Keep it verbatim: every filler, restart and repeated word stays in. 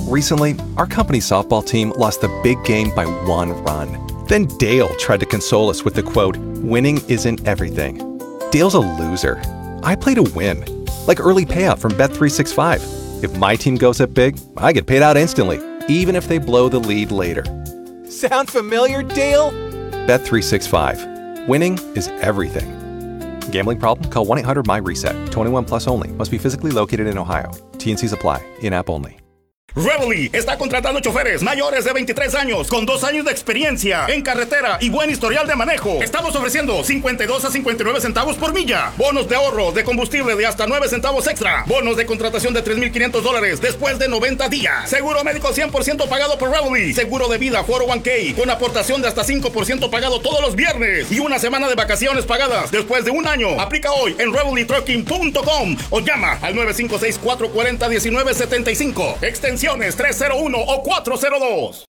Recently, our company's softball team lost the big game by one run. Then Dale tried to console us with the quote, "Winning isn't everything." Dale's a loser. I play to win. Like early payout from Bet three sixty-five. If my team goes up big, I get paid out instantly, even if they blow the lead later. Sound familiar, Dale? Bet three sixty-five. Winning is everything. Gambling problem? Call one eight hundred M Y reset. twenty-one plus only. Must be physically located in Ohio. T and Cs apply. In-app only. Reveille está contratando choferes mayores de veintitrés años con dos años de experiencia en carretera y buen historial de manejo. Estamos ofreciendo cincuenta y dos a cincuenta y nueve centavos por milla. Bonos de ahorro de combustible de hasta nueve centavos extra. Bonos de contratación de tres mil quinientos dólares después de noventa días. Seguro médico cien por ciento pagado por Reveille. Seguro de vida cuatro oh uno K con aportación de hasta cinco por ciento pagado todos los viernes. Y una semana de vacaciones pagadas después de un año. Aplica hoy en reveille trucking punto com o llama al nueve cinco seis, cuatro cuatro cero, uno nueve siete cinco. Extensión trescientos uno o cuatrocientos dos.